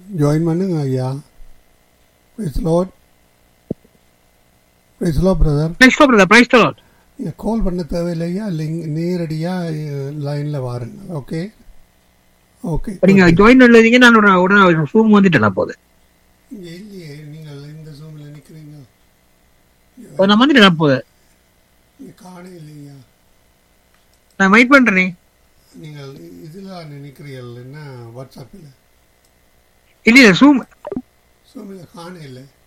Join பண்ணுங்க ஐயா. Price Lord. Price Lord brother. Price Lord brother. Price Lord. நீங்கள் கால் பண்ண தேவையில்லையா, நேரடியாக லைனில் வாருங்க. Okay okay. நீங்கள் ஜாயின் பண்ணீங்க, நான் உடனே ஜூம் வந்துட்டேன். போது இங்கே இல்லையே, நீங்கள் இந்த ஜூமில் நிற்கிறீங்க. நான் வந்துட்டேன். போது நீங்கள் காண இல்லையா? நான் வெயிட் பண்ணுறேனே. நீங்கள் இதில் நினைக்கிறீர்கள் என்ன, வாட்ஸ்அப்பில் இல்லையா? ஜூமில் காண இல்லை.